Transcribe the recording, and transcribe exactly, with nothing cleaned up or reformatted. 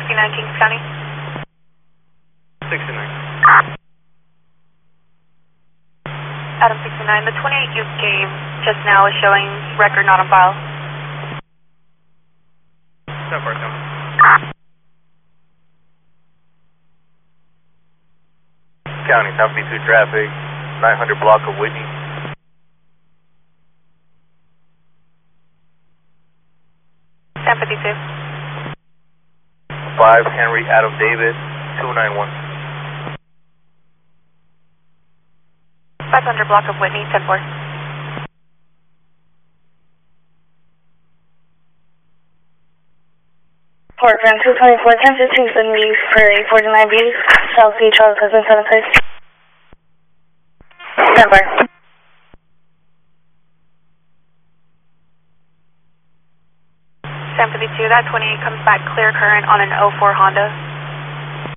fifty-nine Kings County. sixty-nine. Adam sixty-nine, the twenty-eight you gave just now is showing record not on file. ten four, coming. County, nine fifty-two traffic, nine hundred block of Whitney. ten fifty-two. five Henry Adam David, two nine one. five hundred block of Whitney, ten four. Port Van two twenty-four, ten fifteen, sudden use for eight forty-nine B, South Sea Charles has been set in place. ten four. ten fifty-two, that twenty-eight comes back clear current on an oh four Honda.